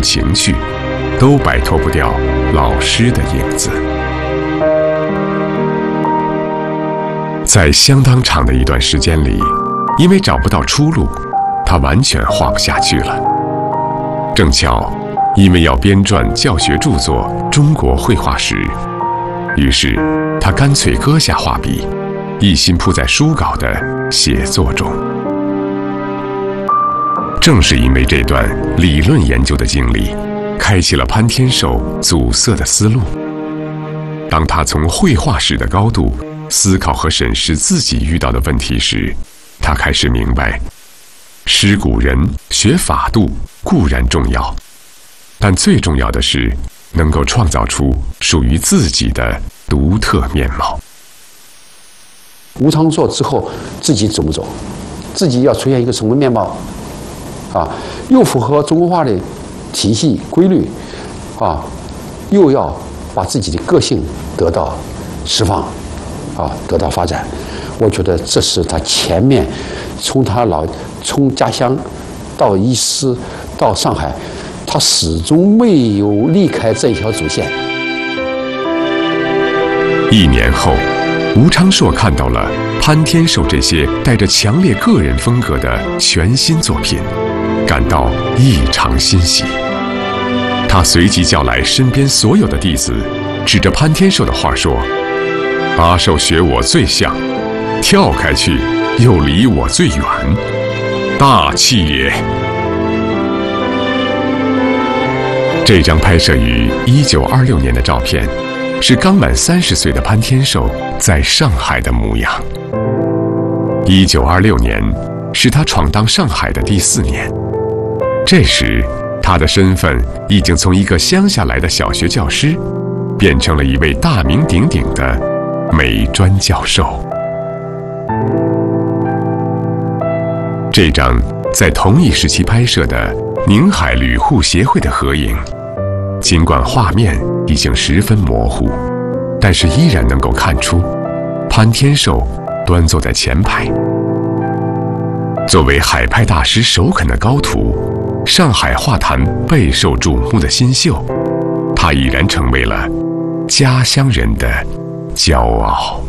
情绪，都摆脱不掉老师的影子。在相当长的一段时间里，因为找不到出路，他完全画不下去了。正巧，因为要编撰教学著作《中国绘画史》，于是他干脆搁下画笔，一心扑在书稿的写作中。正是因为这段理论研究的经历，开启了潘天寿阻塞的思路。当他从绘画史的高度思考和审视自己遇到的问题时，他开始明白，识古人、学法度固然重要，但最重要的是能够创造出属于自己的独特面貌。 吴昌硕之后自己走不走，自己要出现一个什么面貌又符合中国画的体系规律又要把自己的个性得到释放得到发展。我觉得这是他前面从家乡到医师到上海，他始终没有离开这一条主线。 1年后，吴昌硕看到了潘天寿这些带着强烈个人风格的全新作品，感到异常欣喜。他随即叫来身边所有的弟子，指着潘天寿的画说：“阿寿学我最像，跳开去又离我最远，大气也。”这张拍摄于1926年的照片，是刚满30岁的潘天寿在上海的模样。1926年是他闯荡上海的第4年，这时他的身份已经从一个乡下来的小学教师，变成了一位大名鼎鼎的美专教授。这张在同一时期拍摄的宁海旅沪协会的合影，尽管画面已经十分模糊，但是依然能够看出潘天寿端坐在前排。作为海派大师首肯的高徒，上海画坛备受瞩目的新秀，他已然成为了家乡人的骄傲。